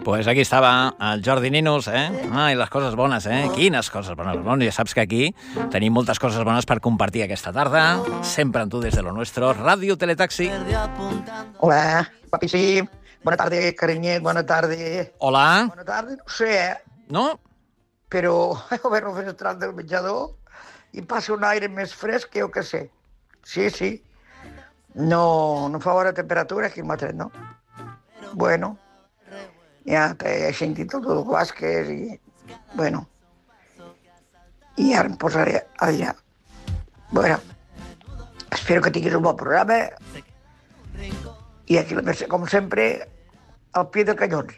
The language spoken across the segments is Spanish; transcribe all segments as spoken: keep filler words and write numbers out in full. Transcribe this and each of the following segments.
Pues aquí estava el Jordi Ninus, eh? Ai, les coses bones, eh? Quines coses bones. Bueno, ja saps que aquí tenim moltes coses bones per compartir aquesta tarda. Sempre amb tu des de lo nuestro. Ràdio Teletaxi. Hola, papi, sí. Bona tarda, carinyet, bona tarda. Hola. Bona tarda, no sé, eh? No? Però he obert el finestral del menjador i passa un aire més fresc que jo que sé. Sí, sí. No, no fa bona temperatura aquí al matret, no? Bueno, ja he sentit tot el Vázquez i... Bueno. I ara em posaré allà. Bueno, espero que tinguis un bon programa. I aquí, com sempre, al pie del canyón.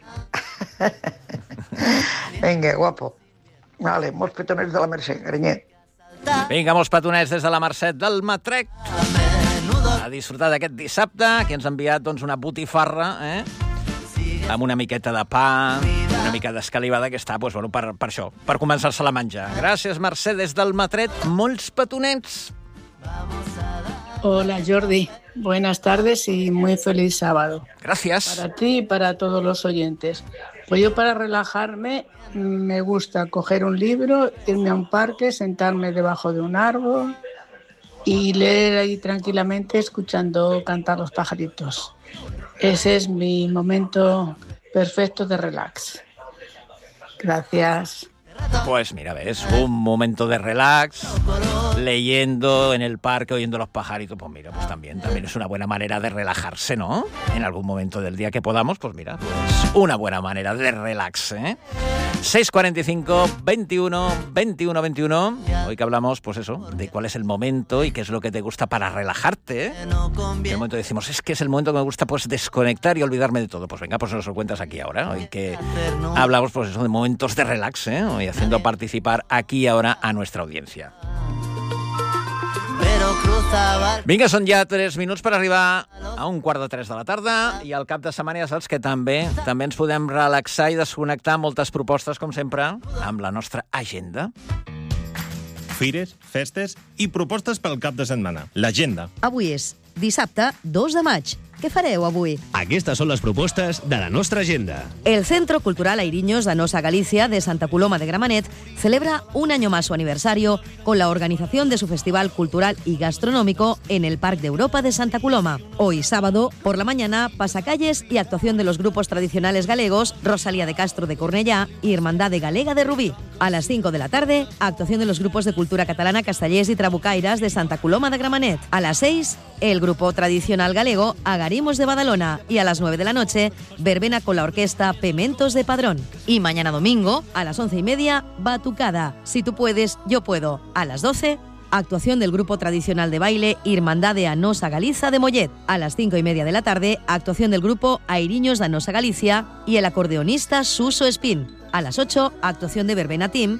Vinga, guapo. Vale, molts petonets de la Mercè, carinyet. Vinga, molts petonets des de la Mercè del Matrec. A disfrutar d'aquest dissabte, que ens ha enviat doncs, una botifarra, eh? Amb una miqueta de pa, una mica d'escalivada, que està pues, bueno, per, per això, per començar-se-la a menjar. Gràcies, Mercè, des del Matret. Molts petonets. Hola, Jordi. Buenas tardes y muy feliz sábado. Gracias. Para ti y para todos los oyentes. Pues yo, para relajarme, me gusta coger un libro, irme a un parque, sentarme debajo de un árbol y leer ahí tranquilamente escuchando cantar los pajaritos. Ese es mi momento perfecto de relax. Gracias. Pues mira, ves, un momento de relax, leyendo en el parque, oyendo los pajaritos, pues mira, pues también, también es una buena manera de relajarse, ¿no? En algún momento del día que podamos, pues mira, pues una buena manera de relax, ¿eh? seis cuarenta y cinco, veintiuno, veintiuno, veintiuno. Hoy que hablamos, pues eso, de cuál es el momento y qué es lo que te gusta para relajarte, ¿eh? En el momento decimos, es que es el momento que me gusta pues desconectar y olvidarme de todo. Pues venga, pues nos lo cuentas aquí ahora. Hoy que hablamos, pues eso, de momentos de relax, ¿eh? Hoy haciendo participar aquí y ahora a nuestra audiencia. Vinga, són ja tres minuts per arribar a un quart de tres de la tarda i al cap de setmana ja saps que també també ens podem relaxar i desconnectar moltes propostes, com sempre, amb la nostra agenda. Fires, festes i propostes pel cap de setmana. L'agenda. Avui és dissabte dos de maig. Què fareu avui? Aquestes són les propostes de la nostra agenda. El Centro Cultural Airiños Danosa Galicia de Santa Coloma de Gramenet celebra un año más su aniversario con la organización de su Festival Cultural y Gastronómico en el Parque de Europa de Santa Coloma. Hoy sábado, por la mañana, pasacalles y actuación de los grupos tradicionales galegos Rosalía de Castro de Cornellá y Hermandad de Galega de Rubí. A las cinco de la tarde, actuación de los grupos de cultura catalana Castellers y Trabucairas de Santa Coloma de Gramenet. A las seis, el grupo tradicional galego Agarimos de Badalona, y a las nueve de la noche, verbena con la orquesta Pementos de Padrón. Y mañana domingo, a las once y media, batucada. Si tú puedes, yo puedo. A las doce, actuación del grupo tradicional de baile Irmandad de Anosa Galiza de Mollet. A las cinco y media de la tarde, actuación del grupo Airiños de Anosa Galicia y el acordeonista Suso Espín. A las ocho, actuación de Verbena Team